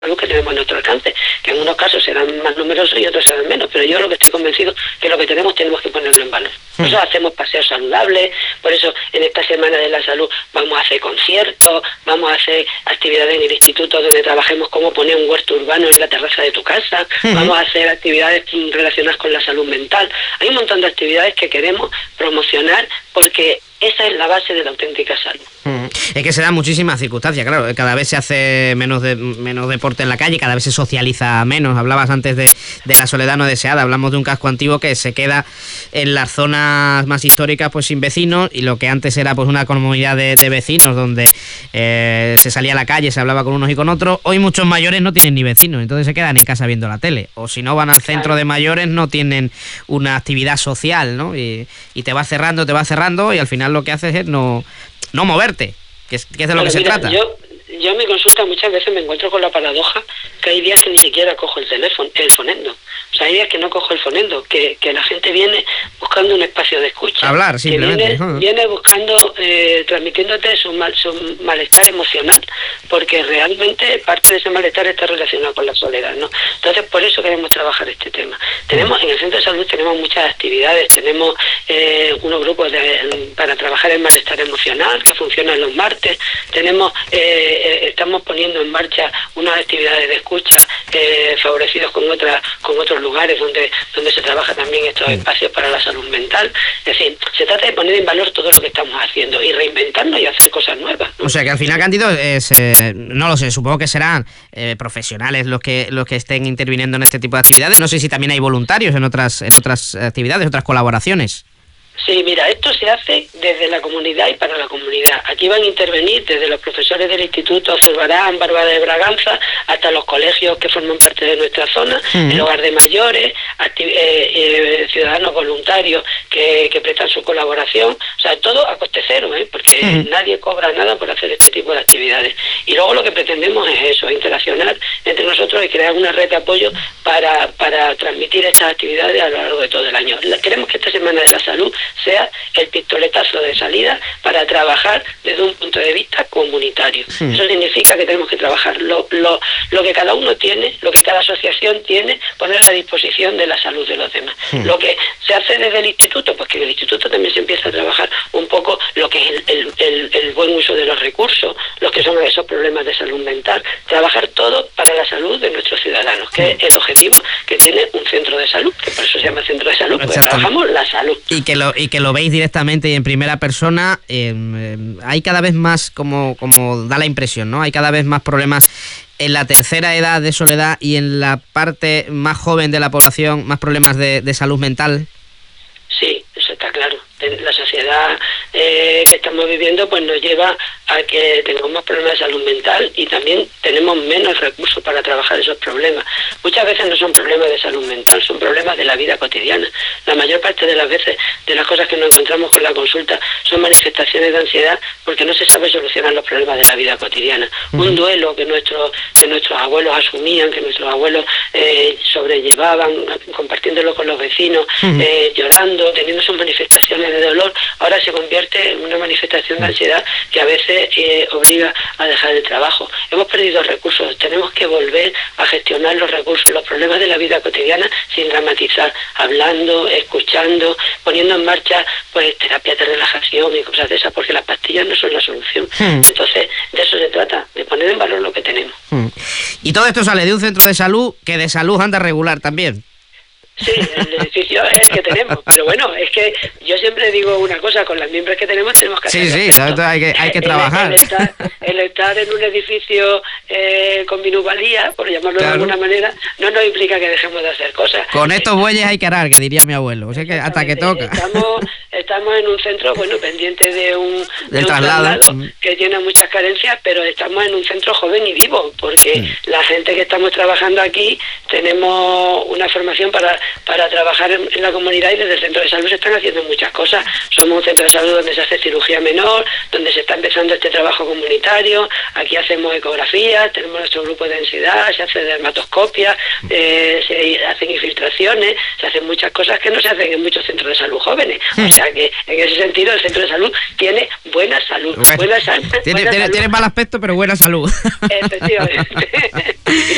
salud que tenemos a nuestro alcance, que en unos casos serán más numerosos y otros serán menos, pero yo lo que estoy convencido que lo que tenemos que ponerlo en valor. Por eso hacemos paseos saludables, por eso en esta Semana de la Salud vamos a hacer conciertos, vamos a hacer actividades en el instituto donde trabajemos cómo poner un huerto urbano en la terraza de tu casa, vamos a hacer actividades relacionadas con la salud mental. Hay un montón de actividades que queremos promocionar porque esa es la base de la auténtica salud. Es que se dan muchísimas circunstancias, claro, cada vez se hace menos deporte en la calle, cada vez se socializa menos. Hablabas antes de la soledad no deseada, hablamos de un casco antiguo que se queda en las zonas más históricas pues sin vecinos, y lo que antes era pues una comunidad de vecinos donde se salía a la calle, se hablaba con unos y con otros. Hoy muchos mayores no tienen ni vecinos, entonces se quedan en casa viendo la tele, o si no van al centro de mayores no tienen una actividad social, ¿no? Y te va cerrando y al final lo que haces es no moverte, que es de lo que se trata. Yo en mi consulta muchas veces me encuentro con la paradoja que hay días que ni siquiera cojo el fonendo. O sea, hay días que no cojo el fonendo, que la gente viene buscando un espacio de escucha. Hablar, simplemente. Que viene buscando, transmitiéndote su malestar emocional, porque realmente parte de ese malestar está relacionado con la soledad, ¿no? Entonces, por eso queremos trabajar este tema. En el Centro de Salud tenemos muchas actividades, tenemos unos grupos para trabajar el malestar emocional, que funcionan los martes, estamos poniendo en marcha unas actividades de escucha favorecidos con otros lugares donde se trabaja también estos espacios para la salud mental. Es decir, se trata de poner en valor todo lo que estamos haciendo y reinventarnos y hacer cosas nuevas, ¿no? O sea que al final, Cándido, no lo sé, supongo que serán profesionales los que estén interviniendo en este tipo de actividades. No sé si también hay voluntarios en otras actividades, otras colaboraciones. Sí, mira, esto se hace desde la comunidad y para la comunidad. Aquí van a intervenir desde los profesores del Instituto Zurbarán, Bárbara de Braganza, hasta los colegios que forman parte de nuestra zona, el hogar de mayores, ciudadanos voluntarios que prestan su colaboración. O sea, todo a coste cero, porque nadie cobra nada por hacer este tipo de actividades. Y luego lo que pretendemos es eso, interaccionar entre nosotros y crear una red de apoyo para transmitir estas actividades a lo largo de todo el año. Queremos que esta Semana de la Salud sea el pistoletazo de salida para trabajar desde un punto de vista comunitario. Eso significa que tenemos que trabajar lo que cada uno tiene, lo que cada asociación tiene, poner a disposición de la salud de los demás. Lo que se hace desde el instituto, pues que en el instituto también se empieza a trabajar un poco lo que es el buen uso de los recursos, los que son esos problemas de salud mental, trabajar todo para la salud de nuestros ciudadanos, que es el objetivo que tiene un centro de salud, que por eso se llama centro de salud, porque trabajamos la salud. Y que lo veis directamente y en primera persona, hay cada vez más, como da la impresión, ¿no? Hay cada vez más problemas en la tercera edad de soledad y en la parte más joven de la población, más problemas de salud mental. Sí, eso está claro. La sociedad que estamos viviendo pues nos lleva a que tengamos más problemas de salud mental y también tenemos menos recursos para trabajar esos problemas. Muchas veces no son problemas de salud mental, son problemas de la vida cotidiana. La mayor parte de las veces de las cosas que nos encontramos con la consulta son manifestaciones de ansiedad porque no se sabe solucionar los problemas de la vida cotidiana. Un duelo que nuestros abuelos asumían, que nuestros abuelos sobrellevaban, compartiéndolo con los vecinos, llorando, teniendo sus manifestaciones de dolor, ahora se convierte en una manifestación de ansiedad que a veces obliga a dejar el trabajo. Hemos perdido recursos, tenemos que volver a gestionar los recursos, los problemas de la vida cotidiana sin dramatizar, hablando, escuchando, poniendo en marcha pues terapia de relajación y cosas de esas, porque las pastillas no son la solución. Entonces, de eso se trata, de poner en valor lo que tenemos. Y todo esto sale de un centro de salud que de salud anda regular también. Sí, el edificio es el que tenemos, pero bueno, es que yo siempre digo una cosa, con las miembros que tenemos que hacer. Sí, hay que trabajar. El estar en un edificio con minusvalía, por llamarlo de alguna manera, no nos implica que dejemos de hacer cosas. Con estos bueyes hay que arar, que diría mi abuelo, o sea que hasta que toca. Estamos en un centro, pendiente de un traslado que tiene muchas carencias, pero estamos en un centro joven y vivo, porque la gente que estamos trabajando aquí tenemos una formación para trabajar en la comunidad y desde el centro de salud se están haciendo muchas cosas. Somos un centro de salud donde se hace cirugía menor, donde se está empezando este trabajo comunitario, aquí hacemos ecografías, tenemos nuestro grupo de ansiedad, se hace dermatoscopia, se hacen infiltraciones, se hacen muchas cosas que no se hacen en muchos centros de salud jóvenes. O sea que en ese sentido el centro de salud tiene buena salud. Tiene mal aspecto pero buena salud. Efectivamente.